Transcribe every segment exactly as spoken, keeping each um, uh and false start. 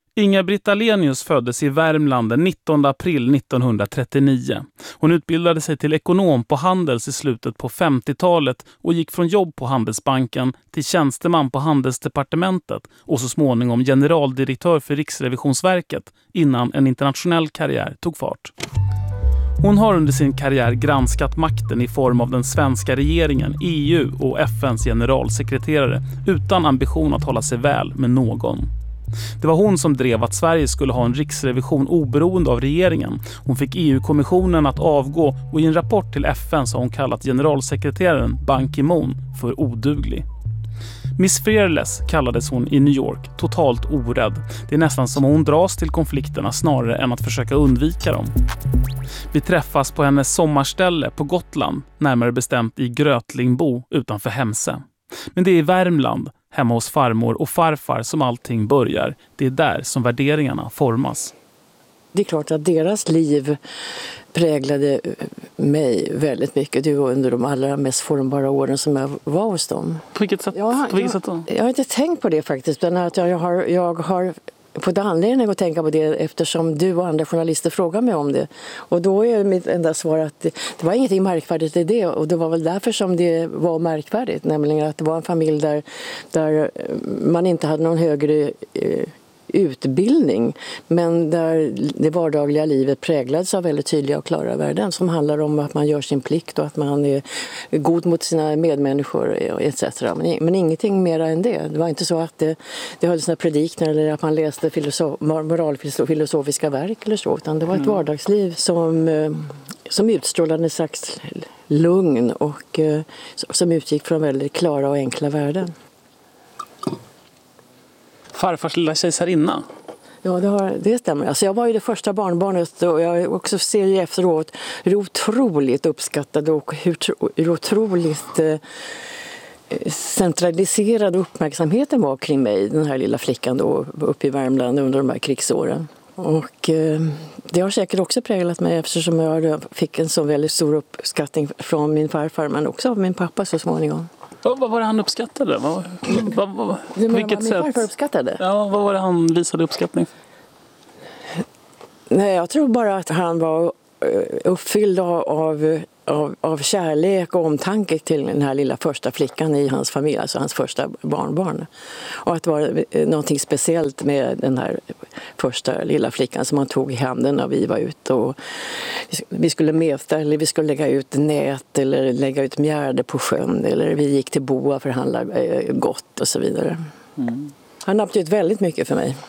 Inga-Britt Ahlenius föddes i Värmland den nittonde april nittonhundratrettionio. Hon utbildade sig till ekonom på Handels i slutet på femtiotalet och gick från jobb på Handelsbanken till tjänsteman på Handelsdepartementet och så småningom generaldirektör för Riksrevisionsverket innan en internationell karriär tog fart. Hon har under sin karriär granskat makten i form av den svenska regeringen, E U och F N:s generalsekreterare utan ambition att hålla sig väl med någon. Det var hon som drev att Sverige skulle ha en riksrevision oberoende av regeringen. Hon fick E U-kommissionen att avgå och i en rapport till F N så har hon kallat generalsekreteraren Ban Ki-moon för oduglig. Miss Fearless kallades hon i New York, totalt orädd. Det är nästan som hon dras till konflikterna snarare än att försöka undvika dem. Vi träffas på hennes sommarställe på Gotland, närmare bestämt i Grötlingbo utanför Hemse. Men det är i Värmland, hemma hos farmor och farfar som allting börjar. Det är där som värderingarna formas. Det är klart att deras liv präglade mig väldigt mycket. Det var under de allra mest formbara åren som jag var hos dem. På vilket sätt, ja, på vilket jag, sätt då? Jag har inte tänkt på det faktiskt. Men att jag har, jag har fått anledning att tänka på det eftersom du och andra journalister frågar mig om det. Och då är mitt enda svar att det, det var ingenting märkvärdigt i det. Och det var väl därför som det var märkvärdigt. Nämligen att det var en familj där, där man inte hade någon högre eh, utbildning. Men där det vardagliga livet präglades av väldigt tydliga och klara värden. Som handlar om att man gör sin plikt och att man är god mot sina medmänniskor et cetera. Men, men ingenting mer än det. Det var inte så att det, det hade såna predikningar eller att man läste filosof, moralfilosofiska verk eller så. Utan det var ett mm. vardagsliv som, som utstrålade en slags lugn och som utgick från väldigt klara och enkla värden. Farfars lilla kejsarinna. Ja, det, har, det stämmer. Alltså jag var ju det första barnbarnet och jag också ser ju efteråt hur otroligt uppskattad och hur, hur otroligt eh, centraliserad uppmärksamheten var kring mig, den här lilla flickan då uppe i Värmland under de här krigsåren. Och eh, det har säkert också präglat mig eftersom jag fick en så väldigt stor uppskattning från min farfar men också av min pappa så småningom. Vad, vad var det han uppskattade? Vad, vad, vad, du menar vilket vad min farfar uppskattade? Ja, vad var det han visade uppskattning? Nej, jag tror bara att han var uppfylld av, av, av kärlek och omtanke till den här lilla första flickan i hans familj, alltså hans första barnbarn. Och att det var någonting speciellt med den här första lilla flickan som han tog i handen när vi var ute. Och vi skulle mäta eller vi skulle lägga ut nät eller lägga ut mjärde på sjön eller vi gick till Boa och förhandlade gott och så vidare. Mm. Han har betytt väldigt mycket för mig.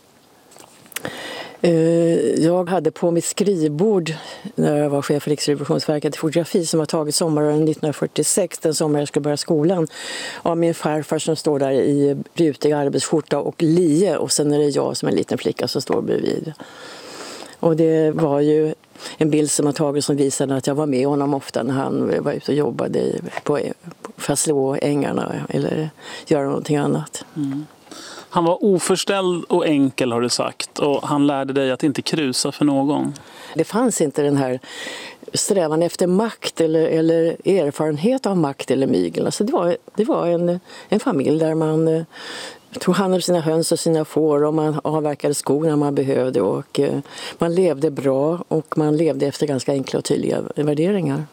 Jag hade på mitt skrivbord när jag var chef för Riksrevisionsverket fotografi som har tagit sommaren nittonhundrafyrtiosex, den sommar jag skulle börja skolan, av min farfar som står där i rutig arbetsskjorta och lie och sen är det jag som en liten flicka som står bredvid. Och det var ju en bild som har tagit som visade att jag var med honom ofta när han var ute och jobbade på, för att slå ängarna eller göra någonting annat. Mm. Han var oförställd och enkel har du sagt och han lärde dig att inte krusa för någon. Det fanns inte den här strävan efter makt eller, eller erfarenhet av makt eller mygel. Alltså det var, det var en, en familj där man tog hand om sina höns och sina får och man avverkade skog när man behövde och man levde bra och man levde efter ganska enkla och tydliga värderingar.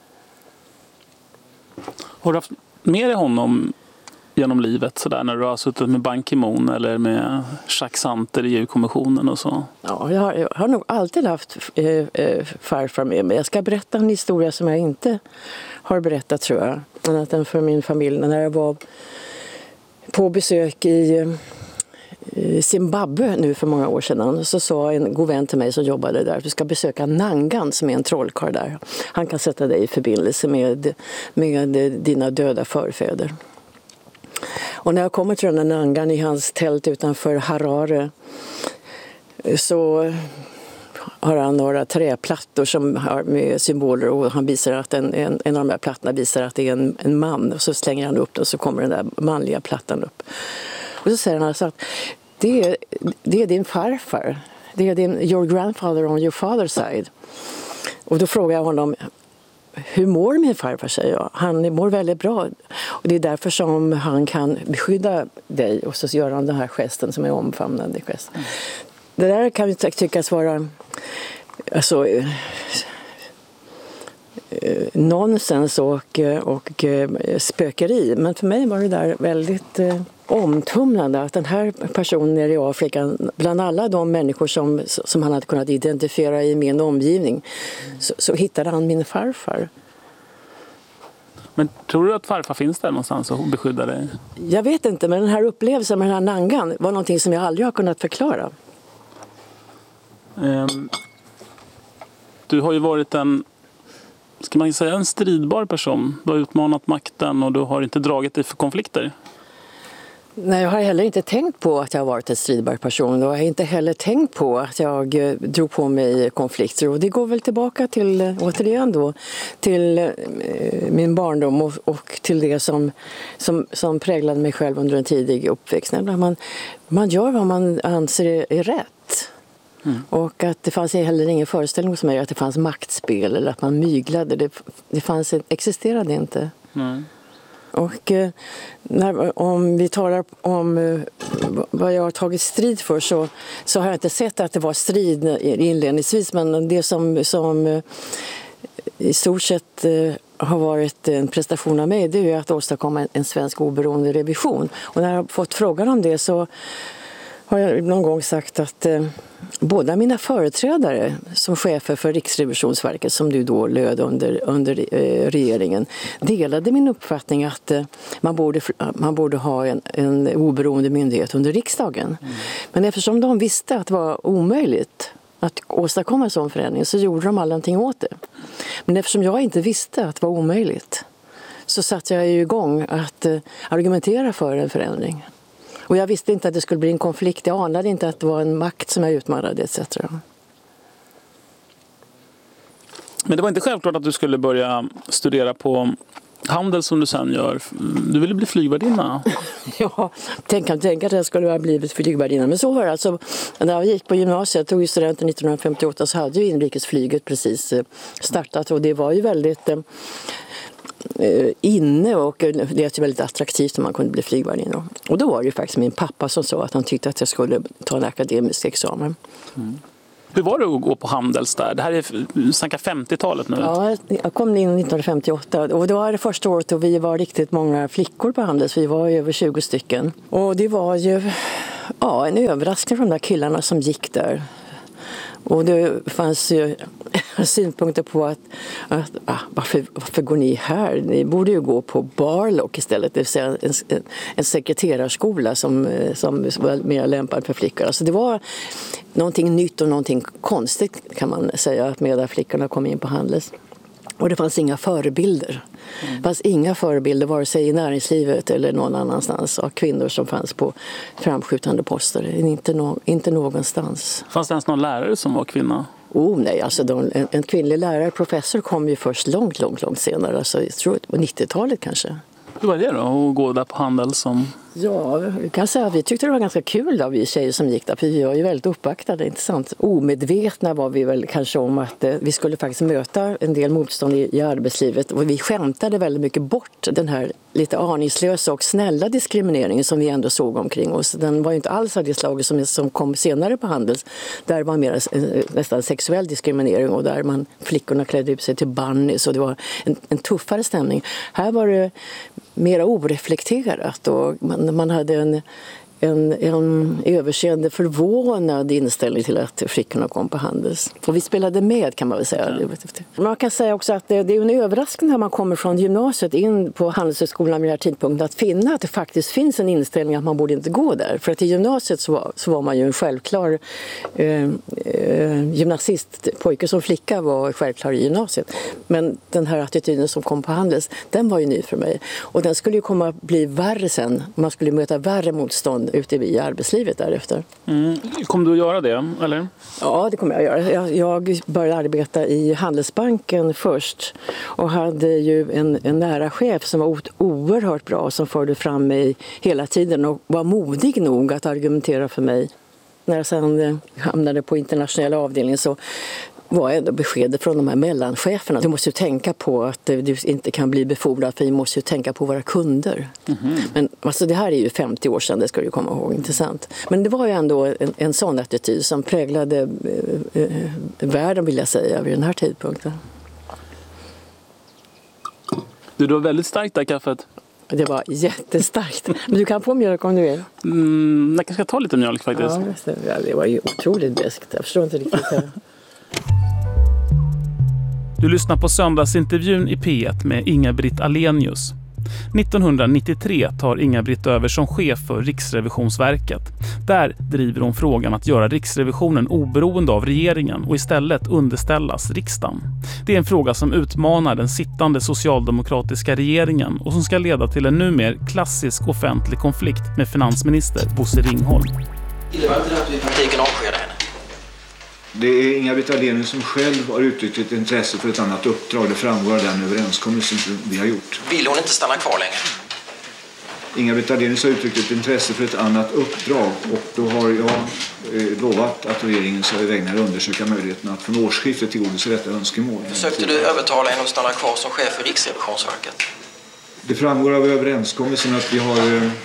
Har du haft med dig honom genom livet så där när du har suttit med Ban Ki-moon eller med Jacques Santer i E U-kommissionen och så? Ja, jag har, jag har nog alltid haft eh, eh, farfar med mig. Jag ska berätta en historia som jag inte har berättat tror jag. Annat än för min familj. När jag var på besök i eh, Zimbabwe nu för många år sedan så sa en god vän till mig som jobbade där att du ska besöka Nangan som är en trollkarl där. Han kan sätta dig i förbindelse med, med dina döda förfäder. Och när jag kommer till den här Nangan i hans tält utanför Harare så har han några träplattor som har med symboler och han visar att en, en, en av de här plattorna visar att det är en, en man och så slänger han upp den och så kommer den där manliga plattan upp. Och så säger han alltså att det är, det är din farfar, det är din your grandfather on your father's side. Och då frågar jag honom, hur mår min farfar, säger jag. Han mår väldigt bra. Och det är därför som han kan beskydda dig. Och så gör han den här gesten som är omfamnande gest. Mm. Det där kan ju tyckas vara alltså, eh, eh, nonsens och, och eh, spökeri. Men för mig var det där väldigt eh, omtumlande att den här personen nere i Afrika, bland alla de människor som, som han hade kunnat identifiera i min omgivning, mm. så, så hittade han min farfar. Men tror du att farfar finns där någonstans och beskyddar dig? Jag vet inte, men den här upplevelsen med den här nangan var någonting som jag aldrig har kunnat förklara. Um, du har ju varit en, ska man säga, en stridbar person. Du har utmanat makten och du har inte dragit dig för konflikter. Nej, jag har heller inte tänkt på att jag har varit en stridbar person och jag har inte heller tänkt på att jag eh, drog på mig konflikter. Och det går väl tillbaka till, återigen då, till eh, min barndom och, och till det som, som, som präglade mig själv under en tidig uppväxt. Man, man gör vad man anser är, är rätt. Mm. Och att det fanns heller ingen föreställning hos mig att det fanns maktspel eller att man myglade. Det, det fanns, existerade inte. Mm. Och eh, när, om vi talar om eh, vad jag har tagit strid för så, så har jag inte sett att det var strid inledningsvis. Men det som, som eh, i stort sett eh, har varit en prestation av mig, det är att åstadkomma en, en svensk oberoende revision. Och när jag har fått frågan om det så har jag någon gång sagt att eh, båda mina företrädare som chefer för Riksrevisionsverket, som du då löd under, under eh, regeringen, delade min uppfattning att eh, man, borde, man borde ha en, en oberoende myndighet under riksdagen. Mm. Men eftersom de visste att det var omöjligt att åstadkomma en sån förändring så gjorde de allting åt det. Men eftersom jag inte visste att det var omöjligt så satte jag ju igång att eh, argumentera för en förändring. Och jag visste inte att det skulle bli en konflikt. Jag anade inte att det var en makt som jag utmanade et cetera. Men det var inte självklart att du skulle börja studera på handel som du sen gör. Du ville bli flygvärdinna. Ja, tänk, tänk att jag skulle ha blivit flygvärdinna. Men så var det alltså. När jag gick på gymnasiet, tog ju studenten nittonhundrafemtioåtta, så hade ju inrikesflyget precis startat. Och det var ju väldigt eh, inne och det är väldigt attraktivt när man kunde bli flygvärdinna. Och då var det ju faktiskt min pappa som sa att han tyckte att jag skulle ta en akademisk examen. Mm. Hur var det att gå på Handels där? Det här är snacka femtiotalet nu. Ja, jag kom in nittonhundrafemtioåtta och det var det första året och vi var riktigt många flickor på Handels. Vi var över tjugo stycken. Och det var ju ja, en överraskning för de där killarna som gick där. Och det fanns ju synpunkter på att, att ah, varför, varför går ni här? Ni borde ju gå på Barlock istället, det vill säga en, en, en sekreterarskola som, som var mer lämpad för flickor. Alltså det var någonting nytt och någonting konstigt kan man säga med att flickorna kom in på Handels. Och det fanns inga förebilder. Mm. Det fanns inga förebilder vare sig i näringslivet eller någon annanstans av kvinnor som fanns på framskjutande poster. Inte, no- inte någonstans. Fanns det ens någon lärare som var kvinna? Oh nej, alltså de, en, en kvinnlig lärare, professor, kom ju först långt, långt, långt senare. Alltså, jag tror på nittiotalet kanske. Hur var det då att gå där på Handel som... Ja, jag kan säga att vi tyckte det var ganska kul då, vi tjejer som gick där, för vi var ju väldigt uppvaktade, inte sant? Omedvetna var vi väl kanske om att eh, vi skulle faktiskt möta en del motstånd i, i arbetslivet, och vi skämtade väldigt mycket bort den här lite aningslösa och snälla diskrimineringen som vi ändå såg omkring oss. Den var ju inte alls av det slaget som, som kom senare på Handels, där det var mer eh, nästan sexuell diskriminering och där man, flickorna klädde ut sig till bunnies och det var en, en tuffare stämning. Här var det mera oreflekterat och man, man hade en, en, en överseende förvånad inställning till att flickorna kom på Handels. Och vi spelade med, kan man väl säga. Mm. Man kan säga också att det, det är en överraskning när man kommer från gymnasiet in på Handelshögskolan vid den här tidpunkten att finna att det faktiskt finns en inställning att man borde inte gå där. För att i gymnasiet så var, så var man ju en självklar eh, eh, gymnasist. Pojke som flicka var självklar i gymnasiet. Men den här attityden som kom på Handels, den var ju ny för mig. Och den skulle ju komma att bli värre sen. Man skulle möta värre motstånd ute i arbetslivet därefter. Mm. Kommer du att göra det, eller? Ja, det kommer jag att göra. Jag, jag började arbeta i Handelsbanken först och hade ju en, en nära chef som var oerhört bra, som förde fram mig hela tiden och var modig nog att argumentera för mig. När jag sedan hamnade på internationella avdelningen så var ändå beskedet från de här mellancheferna. Du måste ju tänka på att du inte kan bli befordrad, för vi måste ju tänka på våra kunder. Mm-hmm. Men alltså, det här är ju femtio år sedan, det ska du komma ihåg, inte sant? Men det var ju ändå en, en sån attityd som präglade eh, eh, världen, vill jag säga, vid den här tidpunkten. Du, du var väldigt starkt där, kaffet. Det var jättestarkt. Men du kan få mjölk om du vill. Mm, jag kanske ska ta lite mjölk faktiskt. Ja, det, det var ju otroligt beskt. Jag förstår inte riktigt det. Du lyssnar på söndagsintervjun i P ett med Inga-Britt Ahlenius. nittonhundranittiotre tar Inga-Britt över som chef för Riksrevisionsverket. Där driver hon frågan att göra Riksrevisionen oberoende av regeringen och istället underställas riksdagen. Det är en fråga som utmanar den sittande socialdemokratiska regeringen och som ska leda till en numera klassisk offentlig konflikt med finansminister Bosse Ringholm. Det var inte det att vi i praktiken avskedade henne. Det är Inga-Britt Ahlenius som själv har uttryckt ett intresse för ett annat uppdrag. Det framgår av den överenskommelsen som vi har gjort. Vill hon inte stanna kvar längre? Inga-Britt Ahlenius har uttryckt ett intresse för ett annat uppdrag. Och då har jag eh, lovat att regeringen ska vägnar undersöka möjligheten att från årsskiftet tillgodose detta önskemål. Försökte du övertala henne att stanna kvar som chef för Riksrevisionsverket? Det framgår av överenskommelsen att vi har... Eh,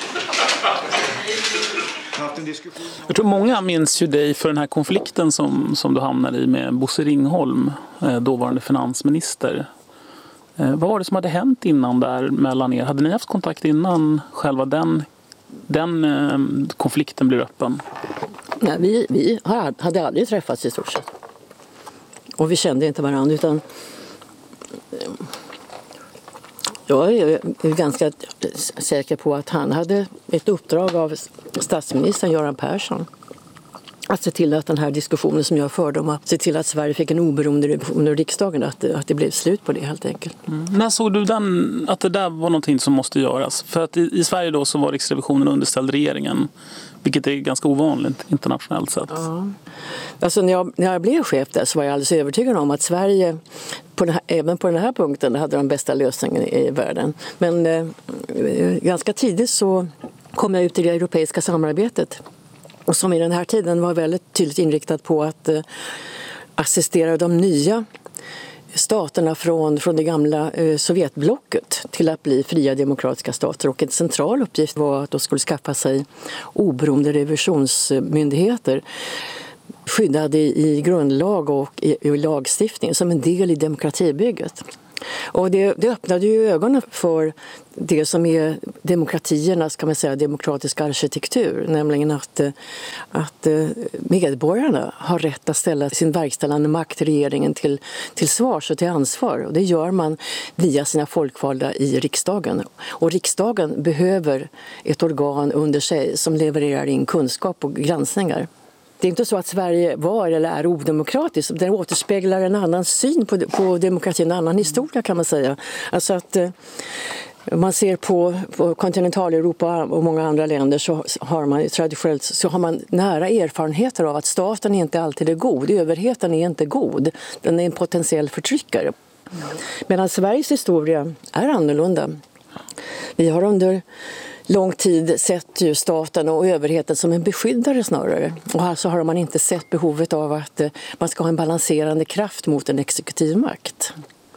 Jag tror många minns ju dig för den här konflikten som, som du hamnade i med Bosse Ringholm, dåvarande finansminister. Vad var det som hade hänt innan där mellan er? Hade ni haft kontakt innan själva den, den eh, konflikten blev öppen? Nej, vi, vi hade aldrig träffats i stort sett. Och vi kände inte varandra, utan... Jag är ganska säker på att han hade ett uppdrag av statsministern Göran Persson att se till att den här diskussionen som jag förde om att se till att Sverige fick en oberoende revision av riksdagen, att, att det blev slut på det helt enkelt. Mm. När såg du den, att det där var någonting som måste göras? För att i, i Sverige då så var Riksrevisionen underställd regeringen, vilket är ganska ovanligt internationellt sett. Ja. Alltså när jag, när jag blev chef där så var jag alldeles övertygad om att Sverige på den här, även på den här punkten hade de bästa lösningen i, i världen. Men eh, ganska tidigt så kom jag ut i det europeiska samarbetet. Och som i den här tiden var väldigt tydligt inriktat på att eh, assistera de nya staterna från, från det gamla eh, Sovjetblocket till att bli fria demokratiska stater. Och en central uppgift var att de skulle skaffa sig oberoende revisionsmyndigheter skyddade i, i grundlag och i, i lagstiftning som en del i demokratibygget. Och det, det öppnade ju ögonen för det som är demokratiernas, kan man säga, demokratiska arkitektur, nämligen att, att medborgarna har rätt att ställa sin verkställande makt, regeringen, till, till svars och till ansvar. Och det gör man via sina folkvalda i riksdagen. Och riksdagen behöver ett organ under sig som levererar in kunskap och granskningar. Det är inte så att Sverige var eller är odemokratiskt. Det återspeglar en annan syn på, på demokratin, en annan historia kan man säga. Alltså att eh, man ser på, på kontinentaleuropa och många andra länder så har man traditionellt så har man nära erfarenheter av att staten inte alltid är god. Överheten är inte god. Den är en potentiell förtryckare. Medan Sveriges historia är annorlunda. Vi har under lång tid sett ju staten och överheten som en beskyddare snarare. Och alltså har man inte sett behovet av att man ska ha en balanserande kraft mot en exekutiv makt.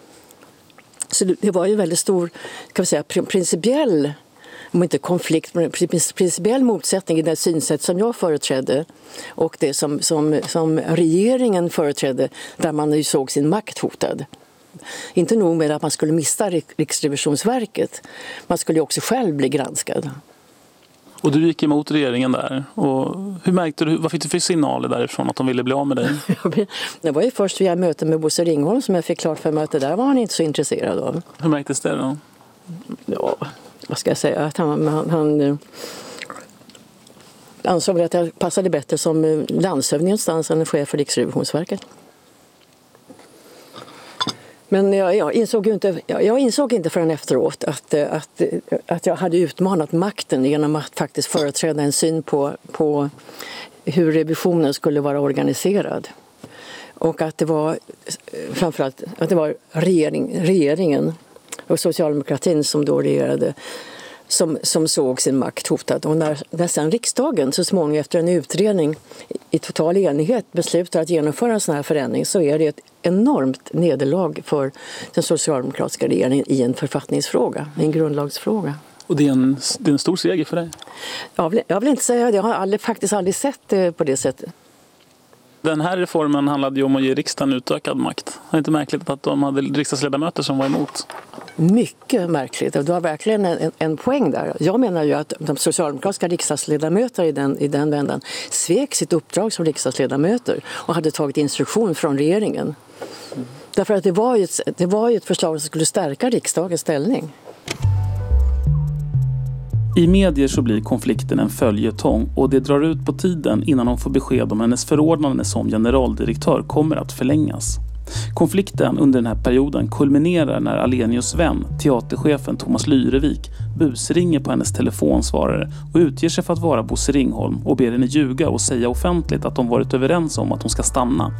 Så det var ju väldigt stor, kan vi säga, principiell, om inte konflikt, men principiell motsättning i det synsätt som jag företrädde och det som, som, som regeringen företrädde, där man ju såg sin makt hotad. Inte nog med att man skulle missa Riksrevisionsverket, man skulle också själv bli granskad. Och du gick emot regeringen där. Och hur märkte du, vad fick du för signaler därifrån att de ville bli av med dig? Det var ju först via mötet med Bosse Ringholm som jag fick klart för mig att det där var han inte så intresserad av. Hur märktes det då? Ja, vad ska jag säga? Att han, han, han ansåg väl att jag passade bättre som landshövding någonstans än chef för Riksrevisionsverket. Men jag, jag, insåg inte, jag, jag insåg inte förrän efteråt att, att, att jag hade utmanat makten genom att faktiskt företräda en syn på, på hur revisionen skulle vara organiserad. Och att det var framförallt att det var regering, regeringen och socialdemokratin som då regerade som, som såg sin makt hotad. Och när, när sen riksdagen så småningom efter en utredning i total enighet beslutar att genomföra en sån här förändring, så är det ett enormt nederlag för den socialdemokratiska regeringen i en författningsfråga, en grundlagsfråga. Och det är en, det är en stor seger för dig? Jag vill, jag vill inte säga det, jag har aldrig, faktiskt aldrig sett det på det sättet. Den här reformen handlade ju om att ge riksdagen utökad makt. Det är inte märkligt att de hade riksdagsledamöter som var emot? Mycket märkligt. Du har verkligen en, en poäng där. Jag menar ju att de socialdemokratiska riksdagsledamöter i den, i den vändan svek sitt uppdrag som riksdagsledamöter och hade tagit instruktion från regeringen. Mm. Därför att det var, ju ett, det var ju ett förslag som skulle stärka riksdagens ställning. I medier så blir konflikten en följetong och det drar ut på tiden innan hon får besked om hennes förordnande som generaldirektör kommer att förlängas. Konflikten under den här perioden kulminerar när Alenius vän, teaterchefen Thomas Lyrevik, busringer på hennes telefonsvarare och utger sig för att vara Bosse Ringholm och ber henne ljuga och säga offentligt att de varit överens om att hon ska stanna.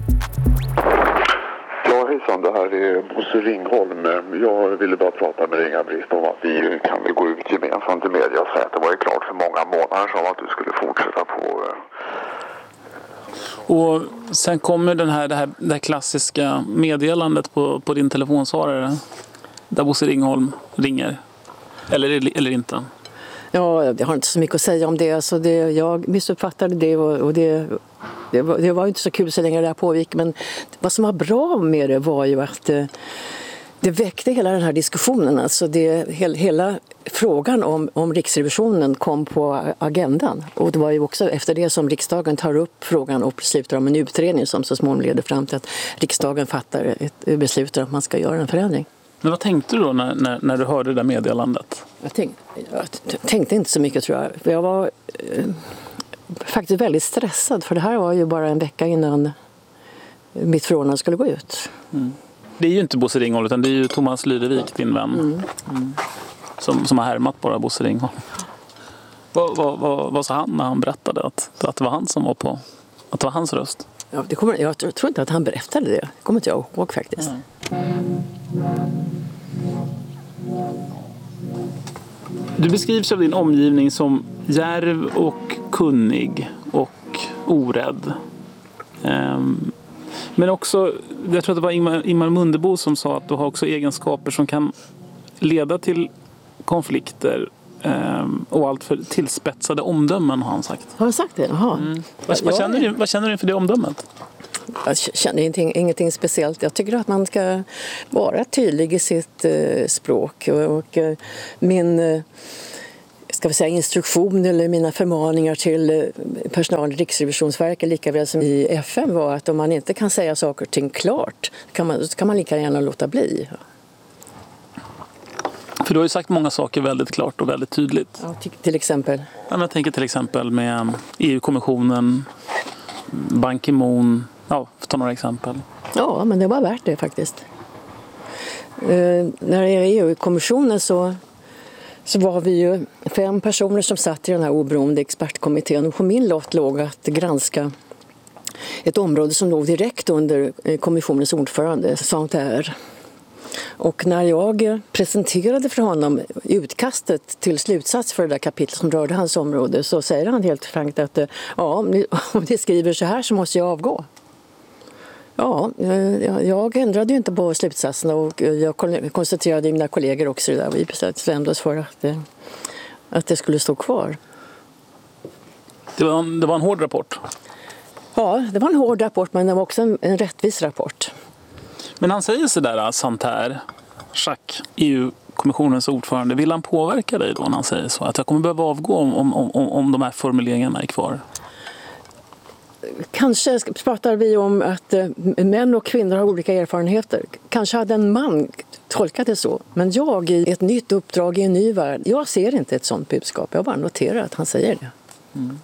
Ja, hejsan, det här är Bosse Ringholm. Jag ville bara prata med Inga-Britt om att vi kan väl gå ut gemensamt i media och säga att det var ju klart för många månader sedan att du skulle fortsätta på. Och sen kommer den här, det, här, det här klassiska meddelandet på, på din telefonsvarare där Bosse Ringholm ringer. Eller, eller inte? Ja, jag har inte så mycket att säga om det. Alltså det jag missuppfattade det och, och det, det, var, det var inte så kul så länge det här pågick. Men vad som var bra med det var ju att det, det väckte hela den här diskussionen. Alltså det, hela, hela frågan om, om Riksrevisionen kom på agendan. Och det var ju också efter det som riksdagen tar upp frågan och beslutar om en utredning som så småningom leder fram till att riksdagen fattar ett beslut att man ska göra en förändring. Men vad tänkte du då när, när, när du hörde det där meddelandet? Jag, tänk, jag tänkte inte så mycket, tror jag. Jag var eh, faktiskt väldigt stressad, för det här var ju bara en vecka innan mitt förordnande skulle gå ut. Mm. Det är ju inte Bosse Ringholm utan det är ju Thomas Lyrevik, din vän, mm. Mm. Som, som har härmat bara Bosse Ringholm. Vad, vad, vad, vad sa han när han berättade att, att det var han som var på, att det var hans röst? Ja, det kommer, jag tror inte att han berättade det. Det kommer inte jag ihåg faktiskt. Mm. Du beskrivs av din omgivning som djärv och kunnig och orädd. Um, men också, jag tror att det var Ingmar, Ingmar Mundebo som sa att du har också egenskaper som kan leda till konflikter um, och allt för tillspetsade omdömen, har han sagt. Har han sagt det? Jaha. Mm. Vad, vad, känner du, vad känner du inför det omdömet? Jag känner ingenting, ingenting speciellt. Jag tycker att man ska vara tydlig i sitt eh, språk. Och, och eh, min eh, ska vi säga, instruktion eller mina förmaningar till eh, personal i Riksrevisionsverket lika väl som i F M var att om man inte kan säga saker och ting klart kan man, så kan man lika gärna låta bli. För du har ju sagt många saker väldigt klart och väldigt tydligt. Ja, till, till exempel? Ja, jag tänker till exempel med E U-kommissionen, Ban Ki-moon. Ja, för att ta några exempel. Ja, men det var värt det faktiskt. Eh, när det är E U-kommissionen så, så var vi ju fem personer som satt i den här oberoende expertkommittén. Och på min lott låg att granska ett område som låg direkt under kommissionens ordförande, Santer. Och när jag presenterade för honom utkastet till slutsats för det där kapitlet som rörde hans område, så säger han helt frankt att ja, om ni, om ni skriver så här så måste jag avgå. Ja, jag ändrade ju inte på slutsatserna och jag konstaterade mina kollegor också det där. Vi bestämde oss för att det, att det skulle stå kvar. Det var, en, det var en hård rapport? Ja, det var en hård rapport, men det var också en, en rättvis rapport. Men han säger så där, Santer, Jacques, E U-kommissionens ordförande. Vill han påverka dig då när han säger så? Att jag kommer behöva avgå om, om, om, om de här formuleringarna är kvar? Kanske pratar vi om att män och kvinnor har olika erfarenheter. Kanske hade en man tolkat det så. Men jag i ett nytt uppdrag i en ny värld, jag ser inte ett sånt budskap. Jag bara noterar att han säger det. Mm.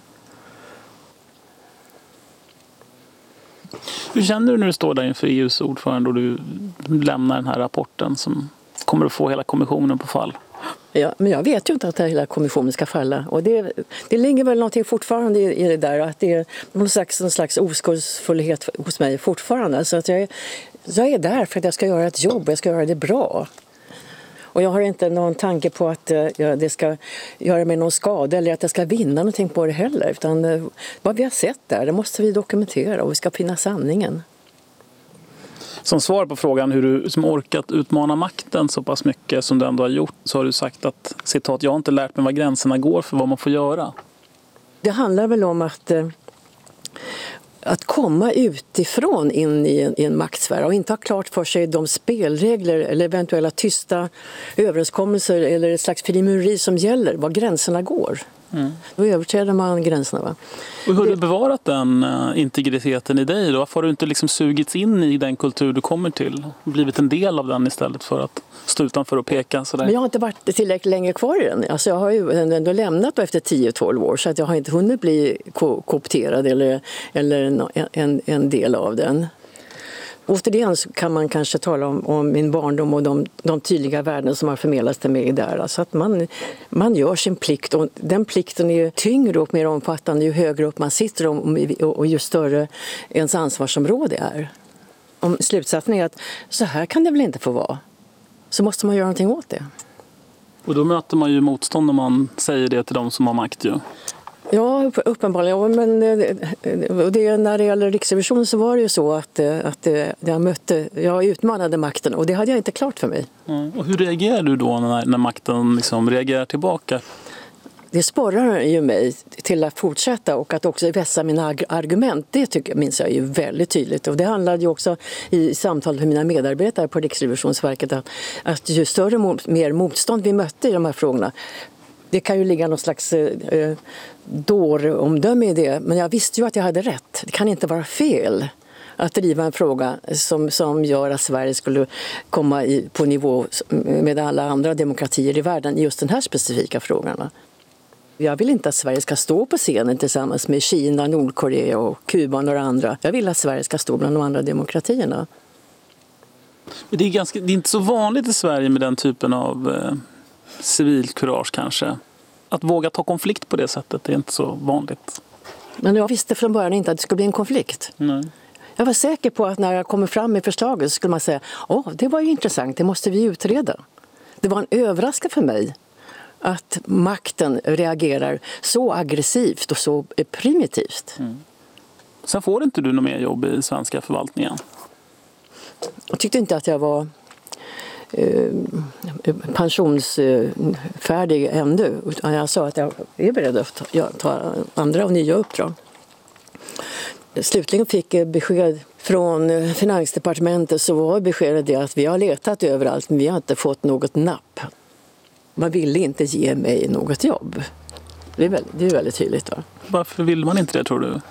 Hur känner du när du står där inför E U:s ordförande och du lämnar den här rapporten som kommer att få hela kommissionen på fall? Ja, men jag vet ju inte att hela kommissionen ska falla. Och det, det ligger väl någonting fortfarande i, i det där. Att det är någon slags, någon slags oskuldsfullhet hos mig fortfarande. Så att jag, är, jag är där för att jag ska göra ett jobb och jag ska göra det bra. Och jag har inte någon tanke på att eh, det ska göra mig någon skada eller att jag ska vinna någonting på det heller. Utan eh, vad vi har sett där, det måste vi dokumentera och vi ska finna sanningen. Som svar på frågan hur du som orkat utmana makten så pass mycket som du ändå har gjort, så har du sagt att, citat, jag har inte lärt mig var gränserna går för vad man får göra. Det handlar väl om att, eh, att komma utifrån in i en, i en maktsfär och inte ha klart för sig de spelregler eller eventuella tysta överenskommelser eller ett slags frimureri som gäller, var gränserna går. Mm. Då överträder man gränserna. Va? Och hur har du bevarat den uh, integriteten i dig då? Varför har du inte liksom sugits in i den kultur du kommer till? Blivit en del av den istället för att stå utanför och peka? Sådär. Men jag har inte varit tillräckligt länge kvar i den. Alltså jag har ju ändå lämnat då efter tio tolv år så att jag har inte hunnit bli ko- koopterad eller, eller en, en, en del av den. Återigen så kan man kanske tala om, om min barndom och de, de tydliga värden som har förmedlats till mig där. Alltså att man, man gör sin plikt och den plikten är tyngre och mer omfattande ju högre upp man sitter och, och, och ju större ens ansvarsområde är. Om slutsatsen är att så här kan det väl inte få vara, så måste man göra någonting åt det. Och då möter man ju motstånd när man säger det till de som har makt ju. Ja, uppenbarligen. Men det, när det gäller Riksrevisionen så var det ju så att, att jag, mötte, jag utmanade makten och det hade jag inte klart för mig. Mm. Och hur reagerar du då när, när makten liksom reagerar tillbaka? Det sporrar ju mig till att fortsätta och att också vässa mina argument. Det tycker jag, minns jag ju väldigt tydligt. Och det handlade ju också i samtal med mina medarbetare på Riksrevisionsverket att, att ju större, mer motstånd vi mötte i de här frågorna. Det kan ju ligga någon slags eh, dåromdöme i det, men jag visste ju att jag hade rätt. Det kan inte vara fel att driva en fråga som, som gör att Sverige skulle komma i, på nivå med alla andra demokratier i världen i just den här specifika frågan. Jag vill inte att Sverige ska stå på scenen tillsammans med Kina, Nordkorea och Kuba och några andra. Jag vill att Sverige ska stå bland de andra demokratierna. Det är, ganska, det är inte så vanligt i Sverige med den typen av eh, civilkurage kanske. Att våga ta konflikt på det sättet är inte så vanligt. Men jag visste från början inte att det skulle bli en konflikt. Nej. Jag var säker på att när jag kommer fram med förslaget så skulle man säga åh, det var ju intressant, det måste vi utreda. Det var en överraskning för mig att makten reagerar så aggressivt och så primitivt. Mm. Sen får inte du något mer jobb i svenska förvaltningen? Jag tyckte inte att jag var eh, pensionsfärdig ännu. Jag sa att jag är beredd att ta andra och nya uppdrag. Slutligen fick jag besked från Finansdepartementet, så var beskedet det att vi har letat överallt men vi har inte fått något napp. Man ville inte ge mig något jobb. Det är väldigt, det är väldigt tydligt. Då. Varför vill man inte det, tror du?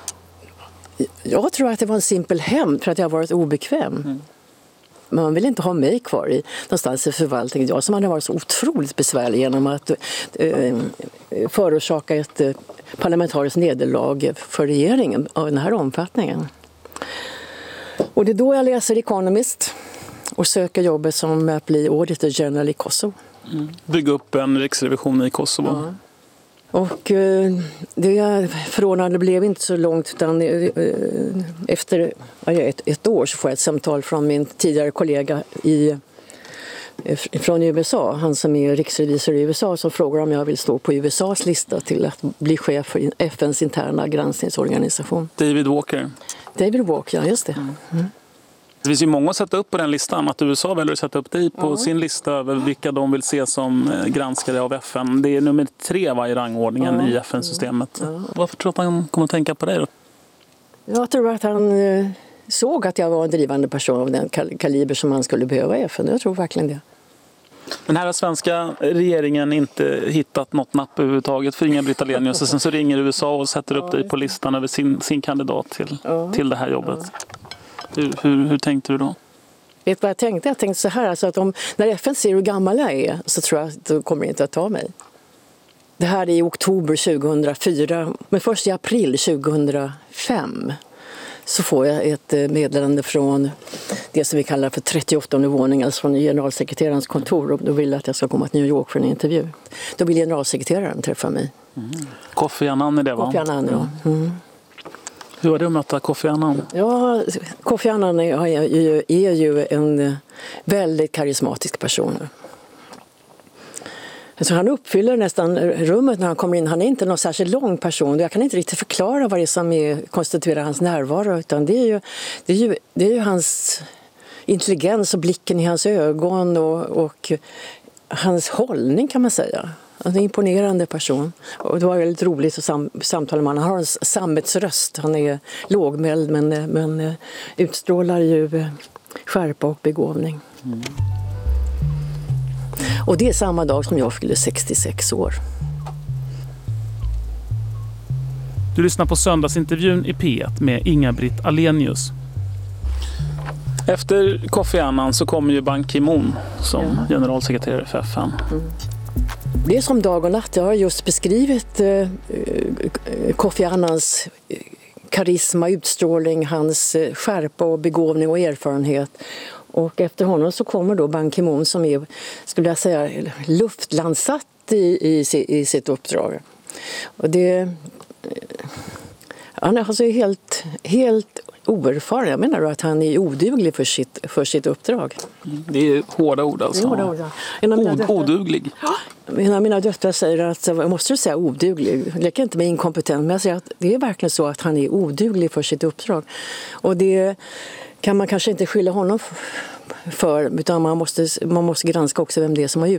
Jag tror att det var en simpel hämnd för att jag har varit obekväm. Mm. Men man vill inte ha mig kvar i någonstans i förvaltningen. Jag som hade varit så otroligt besvärlig genom att eh, förorsaka ett eh, parlamentariskt nederlag för regeringen av den här omfattningen. Och det är då jag läser Economist och söker jobbet som att bli Auditor General i Kosovo. Mm. Bygga upp en riksrevision i Kosovo. Ja. Och eh, det förordnande blev inte så långt, utan eh, efter ja, ett, ett år så får jag ett samtal från min tidigare kollega i, eh, från U S A, han som är riksrevisor i U S A, som frågar om jag vill stå på U S A:s lista till att bli chef för F N:s interna granskningsorganisation. David Walker. David Walker, ja, just det. Mm. Mm. Det finns ju många att sätta upp på den listan. Att U S A väljer att sätta upp dig på ja. sin lista över vilka de vill se som granskare av F N. Det är nummer tre va, i rangordningen ja. i F N-systemet. Ja. Varför tror du att han kommer att tänka på dig då? Jag tror att han eh, såg att jag var en drivande person av den kal- kaliber som han skulle behöva i F N. Jag tror verkligen det. Men här har svenska regeringen inte hittat något napp överhuvudtaget för Inga-Britt Ahlenius. Och sen så ringer U S A och sätter upp ja. dig på listan över sin, sin kandidat till, ja. till det här jobbet. Ja. Hur, hur, hur tänkte du då? Vet vad jag tänkte? Jag tänkte så här, alltså att om, när F N ser hur gammal jag är så tror jag att de kommer inte att ta mig. Det här är i oktober tjugohundrafyra, men först i april tjugohundrafem så får jag ett meddelande från det som vi kallar för trettioåttonde våningen, alltså från generalsekreterarens kontor, och då vill att jag ska komma till New York för en intervju. Då vill generalsekreteraren träffa mig. Mm. Kofi Annan är det va? Kofi Annan, ja. Mm. Hur var det att möta Kofi Annan? Ja, Kofi Annan är ju, är ju en väldigt karismatisk person. Så han uppfyller nästan rummet när han kommer in. Han är inte någon särskilt lång person. Jag kan inte riktigt förklara vad det är som är, konstituerar hans närvaro. Utan det är ju, det är ju, det är ju hans intelligens och blicken i hans ögon och, och hans hållning kan man säga. Han är en imponerande person. Och det var väldigt roligt att sam- samtala med honom. Han har en sammetsröst. Han är lågmäld men, men utstrålar ju skärpa och begåvning. Mm. Och det är samma dag som jag fyllde sextiosex år. Du lyssnar på söndagsintervjun i P ett med Inga-Britt Ahlenius. Efter Kofi Annan så kommer ju Ban Ki-moon som ja. generalsekreterare för F N. Mm. Det är som dag och natt. Jag har just beskrivit eh, Kofi Annans karisma, utstrålning, hans skärpa och begåvning och erfarenhet. Och efter honom så kommer då Ban Ki-moon som är, skulle jag säga, luftlandsatt i, i, i sitt uppdrag. Och det, han är alltså helt, helt oerfaren. Jag menar då att han är oduglig för sitt, för sitt uppdrag. Det är hårda ord alltså. Hårda ord, ja. Od, oduglig. Ja. En av mina döttrar säger att jag måste säga oduglig. Det räcker inte med inkompetent, men jag säger att det är verkligen så att han är oduglig för sitt uppdrag. Och det kan man kanske inte skylla honom för, utan man måste, man måste granska också vem det är som har